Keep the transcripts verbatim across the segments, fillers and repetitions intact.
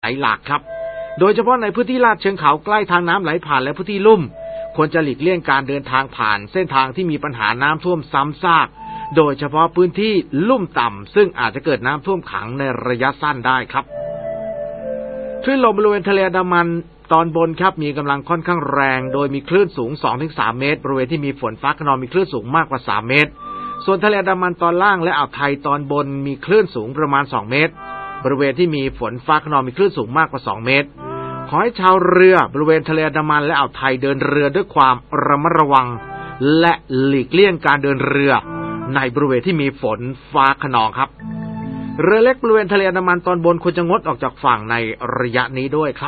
ไหลหลากครับโดยเฉพาะในพื้นที่ลาดเชิงเขาใกล้ทางน้ำไหลผ่านและพื้นที่ลุ่มควรจะหลีกเลี่ยงการเดินทางผ่านเส้นทางที่มีปัญหาน้ำท่วมซ้ำซากโดยเฉพาะพื้นที่ลุ่มต่ำซึ่งอาจจะเกิดน้ำท่วมขังในระยะสั้นได้ครับคลื่นลมบริเวณทะเลอันดามันตอนบนครับมีกำลังค่อนข้างแรงโดยมีคลื่นสูง สองถึงสาม เมตรบริเวณที่มีฝนฟ้าคะนองมีคลื่นสูงมากกว่าสามเมตรส่วนทะเลอันดามันตอนล่างและอ่าวไทยตอนบนมีคลื่นสูงประมาณสองเมตรบริเวณที่มีฝนฟ้าคะนองมีคลื่นสูงมากกว่าสองเมตรขอให้ชาวเรือบริเวณทะเลอันดามันและอ่าวไทยเดินเรือด้วยความระมัดระวังและหลีกเลี่ยงการเดินเรือในบริเวณที่มีฝนฟ้าคะนองครับเรือเล็กบริเวณทะเลอันดามันตอนบนควรจะงดออกจากฝั่งในระยะนี้ด้วยครับ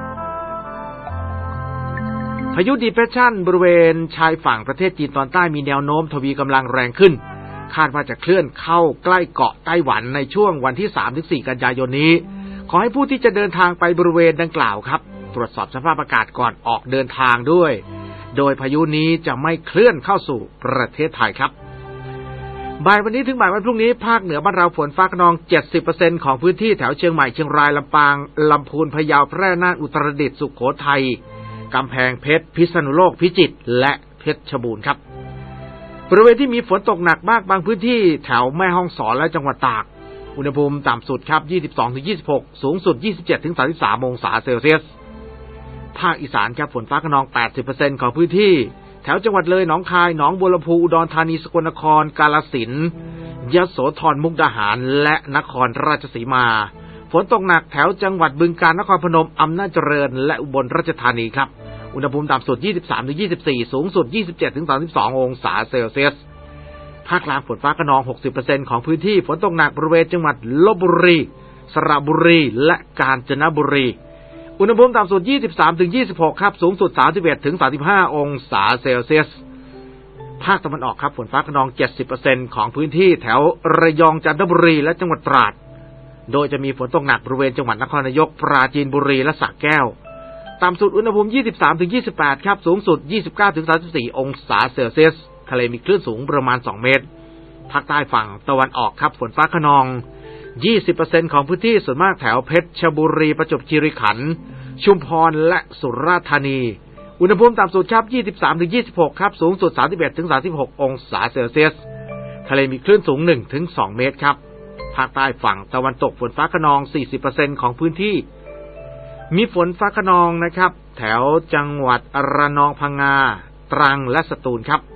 พายุดีเพรสชันบริเวณชายฝั่งประเทศจีนตอนใต้มีแนวโน้มทวีกำลังแรงขึ้นคาดว่าจะเคลื่อนเข้าใกล้เกาะไต้หวันในช่วงวันที่ สามถึงสี่ กันยายนนี้ขอให้ผู้ที่จะเดินทางไปบริเวณดังกล่าวครับตรวจสอบสภาพอากาศก่อนออกเดินทางด้วยโดยพายุนี้จะไม่เคลื่อนเข้าสู่ประเทศไทยครับบ่ายวันนี้ถึงบ่ายวันพรุ่งนี้ภาคเหนือบ้านเราฝนฟ้าคะนอง เจ็ดสิบเปอร์เซ็นต์ ของพื้นที่แถวเชียงใหม่เชียงรายลำปางลำพูนพะเยาแพร่น่านอุตรดิตถ์สุโขทัยกำแพงเพชรพิษณุโลกพิจิตรและเพชรบูรณ์ครับบริเวณที่มีฝนตกหนักมากบางพื้นที่แถวแม่ฮ่องสอนและจังหวัดตากอุณหภูมิต่ำสุดครับ ยี่สิบสองถึงยี่สิบหก สูงสุด ยี่สิบเจ็ดถึงสามสิบสาม องศาเซลเซียสภาคอีสานครับฝนฟ้าคะนอง แปดสิบเปอร์เซ็นต์ ของพื้นที่แถวจังหวัดเลยหนองคายหนองบัวลำพูอุดรธานีสกลนครกาฬสินธุ์ยโสธรมุกดาหารและนครราชสีมาฝนตกหนักแถวจังหวัดบึงกาฬนครพนมอำนาจเจริญและอุบลราชธานีครับอุณหภูมิต่ำสุด ยี่สิบสามถึงยี่สิบสี่ สูงสุด ยี่สิบเจ็ดถึงสามสิบสอง องศาเซลเซียสภาคกลางฝนฟ้าคะนอง หกสิบเปอร์เซ็นต์ ของพื้นที่ฝนตกหนักบริเวณจังหวัดลพบุรีสระบุรีและกาญจนบุรีอุณหภูมิต่ำสุด ยี่สิบสามถึงยี่สิบหก ครับสูงสุด สามสิบเอ็ดถึงสามสิบห้า องศาเซลเซียสภาคตะวันออกครับฝนฟ้าคะนอง เจ็ดสิบเปอร์เซ็นต์ ของพื้นที่แถวระยองจันทบุรีและจังหวัดตราดโดยจะมีฝนตกหนักบริเวณจังหวัดนครนายกปราจีนบุรีและสระแก้วต่ำสุดอุณหภูมิ ยี่สิบสามถึงยี่สิบแปด ครับสูงสุด ยี่สิบเก้าถึงสามสิบสี่ องศาเซลเซียสทะเลมีคลื่นสูงประมาณสองเมตรภาคใต้ฝั่งตะวันออกครับฝนฟ้าคะนอง ยี่สิบเปอร์เซ็นต์ ของพื้นที่ส่วนมากแถวเพชรบุรีประจวบคีรีขันธ์ชุมพรและสุราษฎร์ธานีอุณหภูมิต่ำสุดครับ ยี่สิบสามถึงยี่สิบหก ครับสูงสุด สามสิบเอ็ดถึงสามสิบหก องศาเซลเซียสทะเลมีคลื่นสูง หนึ่งถึงสอง เมตรครับภาคใต้ฝั่งตะวันตกฝนฟ้าคะนอง สี่สิบเปอร์เซ็นต์ ของพื้นที่มีฝนฟ้าคะนองนะครับแถวจังหวัดระนองพังงาตรังและสตูลครับ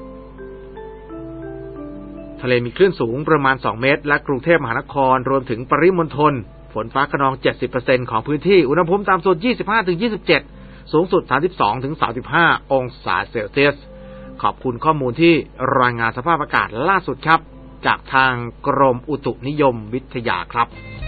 ทะเลมีคลื่นสูงประมาณสองเมตรและกรุงเทพมหานครรวมถึงปริมณฑลฝนฟ้าคะนอง เจ็ดสิบเปอร์เซ็นต์ ของพื้นที่อุณหภูมิต่ำสุด ยี่สิบห้าถึงยี่สิบเจ็ด สูงสุด สามสิบสองถึงสามสิบห้า องศาเซลเซียสขอบคุณข้อมูลที่รายงานสภาพอากาศล่าสุดครับจากทางกรมอุตุนิยมวิทยาครับ